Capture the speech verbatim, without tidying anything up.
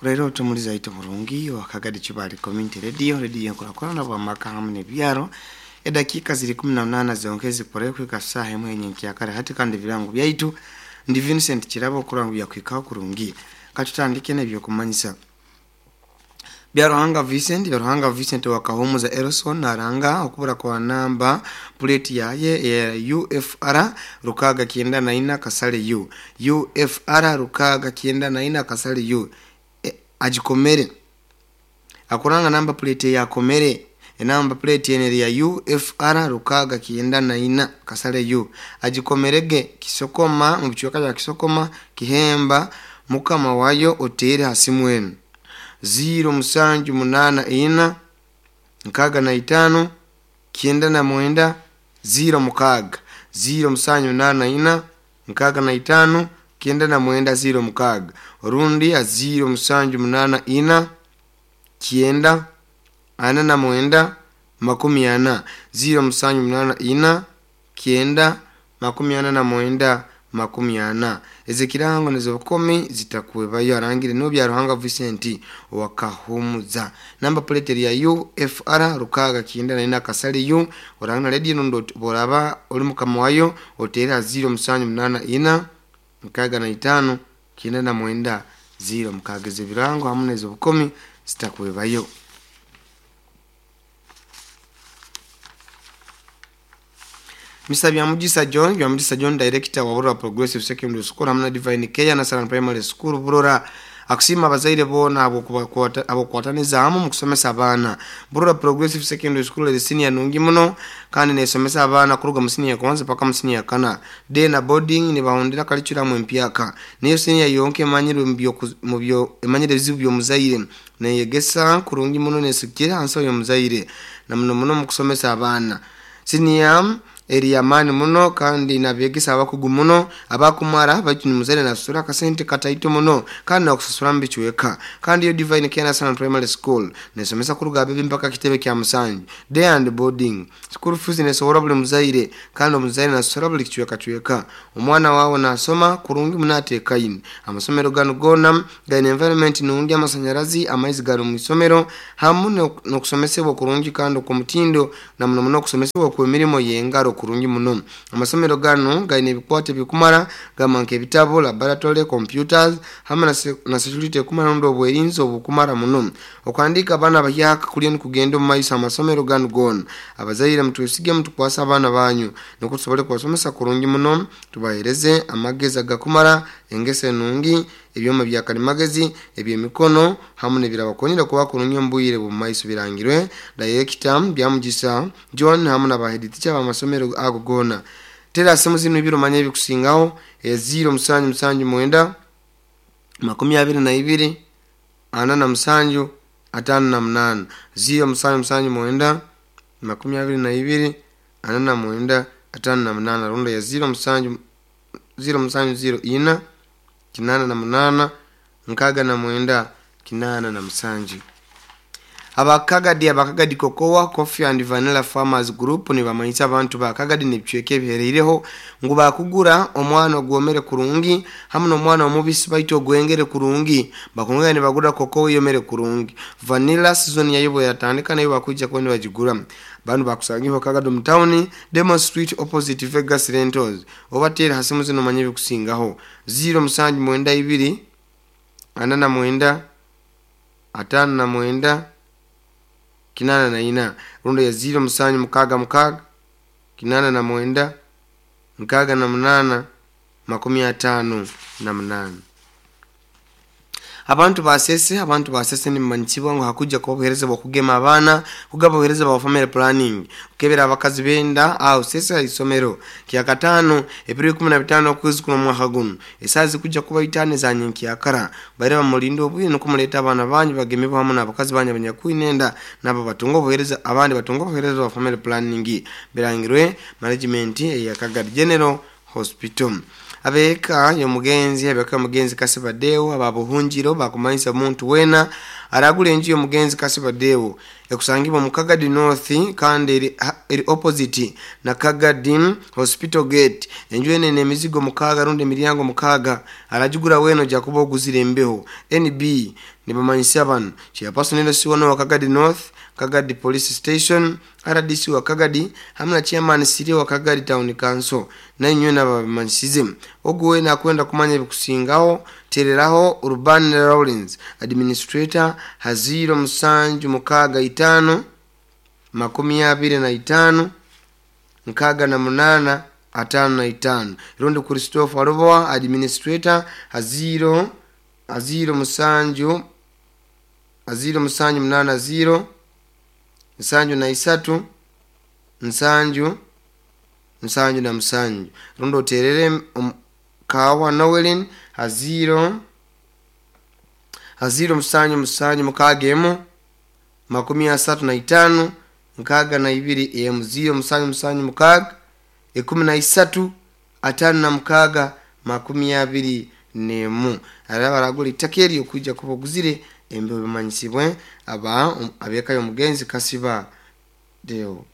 Rero tumuliza ito murungi wakagadi chibali community radio radio kuna kuna na wamaka hamne biaro ya dakika zili kumi na nane ziongezi kurekwe kasa hemu yenye nkiakare hati kandi vilangu vya itu ndi Vincent Chirabo kurangu ya kuikao kurungi katutandike na vyo kumanyisa biaro hanga Vincent biaro hanga Vincent wakahumu za Eroson na ranga okubura kwa namba plate yaye ya U F R rukaga kienda na ina kasale U U F R rukaga kienda na ina kasale U ajikomere akuranga namba plate ya komere enamba plate yeneri ya U F R rukaga kienda na ina kasale U ajikomerege kisokoma mubichuka ya kisokoma kihemba mukama wayo otere hasimwenu zero musanju munana ina nkaga na itano kienda na mwenda zero mukaga zero musanju munana ina nkaga na itano kienda na mwenda zero mukaga rundi ya zero musanju munana ina kienda ana na mwenda makumi ana zero musanju munana ina kienda makumi ana na mwenda makumi ana ezekirango nezo komi zitakuweba yarangire no bya ruhanga Vincent wakahumuza namba plate ya U F R rukaga kienda na ina kasali U oranga radio ndo boraba oli mukama wayo otera zero musanju munana ina mkaga na itano kienda na mwenda zero mkaga zibirango hamune zo komi zitakuwebayo Mister Byamujisa John Byamujisa John director wa Burora Progressive Secondary School hamna Divine Care na Saran Primary School Burora akusima abazaire bona abo abo kwataniza hamu mukusomesa abana Burora Progressive Secondary School le senior nungi muno kandi nesomesa abana kuruga musini ya kwanza paka musini ya kana day na boarding ni baondera kalichura mu mpyaka niyo senior yonke manyiro mbyo mu byo emanyire zibyo muzaire na yegesa kurungi muno nesikira anso yo muzaire na muno muno mukusomesa abana senior area mani muno kandi nabegisa abakugumuno abakumara bakini muzere na sura kasente kataito muno kandi nakusasura mbichweka kandi yo Divine Care National Primary School nesomesa kuruga bebe mpaka kitebe kya musanju day and boarding school fees nesobora buli muzaire kandi muzaire na sura buli kichweka chweka omwana wawo nasoma kurungi munate kaini amasomero gano gona gaine environment nungi amasanyarazi amaizi garo mu isomero hamu no kusomesebwa kurungi kandi ku mutindo na muno muno kusomesebwa ku mirimo yengaro kurungi muno amasomero gano gaine bikwate bikumara gamanke bitabo laboratory computers hamana na security kumara ndo bwerinzo bukumara muno okwandika bana bayaka kulien kugendo maisa amasomero gano gon abazaire mutwesige mtu kwasa abana banyu nokusobole kwasomesa kurungi muno tubahereze amageza gakumara engese nungi ebyoma bya kalimagezi ebyemikono hamune birabakonira kuba kurungi mbuyire bu maiso birangirwe director Byamujisa John hamuna bahediti cha amasomero agogona tera semu zinu biro manye bikusingaho e zero musanju musanju mwenda makumi abiri na ibiri ana na musanju atano na munana zero musanju musanju mwenda makumi abiri na ibiri ana na mwenda atano na munana rundo ya zero musanju zero musanju zero ina kinana na munana nkaga na mwenda kinana na musanju abakagadi abakagadi kokowa Coffee and Vanilla Farmers Group ni bamanyisa abantu bakagadi nebichweke biherereho ngo bakugura omwana ogwomere kurungi hamwe omwana omubisi baito gwengere kurungi bakongera ne bagura kokowa yomere kurungi vanilla season yayibo yatandika nayo bakujja kwene bagigura bantu bakusangiho kagado mu town Demo Street opposite Vegas Rentals obatera hasimu zino manye bikusingaho zero musanju mwenda ibiri ana na mwenda atano na mwenda kinana na ina rundo ya zero musanju mukaga mukaga kinana na mwenda mukaga na munana makumi atano na munana abantu basese abantu basese ni manchibwa ngo hakujja ko bohereza bakugema abana kugaba bohereza ba family planning ukebera abakazi benda au sese isomero kya katano April kumi na bitano kwezi kuno mwaka guno esazi kujja kuba itane za nyinki yakara bare ba mulindo obuye no kumuleta abana banyu bagemebwa hamwe n'abakazi banyu abanyakwinenda nabo batungo bohereza abandi batungo bohereza ba family planning birangirwe management ya Kagadi General Hospital abeka yo mugenzi abeka mugenzi Kasibadeo ababuhungiro bakumanyisa muntu wena aragule nji yo mugenzi Kasibadeo ekusangibwa mu Kagadi North kandi eri, eri opposite na Kagadi Hospital Gate. Enju ene emizigo mukaaga rundi emiryango mukaaga alagigura weno jakuba oguzira embeho. N B ni bamanyisa bano chairperson siwono wa Kagadi North, Kagadi Police Station, R D C wa Kagadi hamna chairman Siri wa Kagadi Town Council na nywena bamanyisize ogwe na kwenda kumanya bikusingaho tereraho Urban Lawrence administrator haziro musanju mukaga itano makumi abiri na itano nkaga na munana atano na itano. Rondo Christopher Aroboa administrator haziro haziro musanju haziro musanju munana zero nsanju na isatu nsanju nsanju na msanju. Rondo terere um, kawa Noelin haziro haziro msanju msanju mukagemo makumi asatu na itano nkaga na ibiri e mzio msanju msanju mukaga ekumi na isatu atanu na mukaga makumi abiri nemu. Araba raguli takeri okujja kuboguzire embe bamanyisibwe aba um, abeka yo mugenzi kasiba deo.